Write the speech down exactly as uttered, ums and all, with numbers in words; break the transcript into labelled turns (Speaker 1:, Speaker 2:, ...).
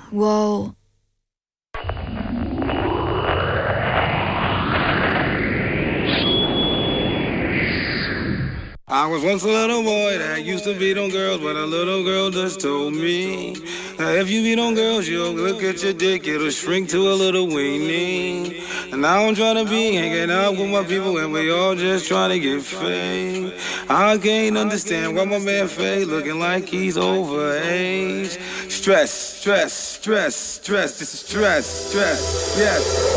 Speaker 1: Wow.
Speaker 2: I was once a little boy that used to beat on girls, but a little girl just told me that if you beat on girls, you'll look at your dick, it'll shrink to a little weenie. And now I'm trying to be hanging out with my people, and we all just trying to get fame. I can't understand why my man Faye looking like he's overage. Stress, stress, stress, stress, this is stress, stress, yes.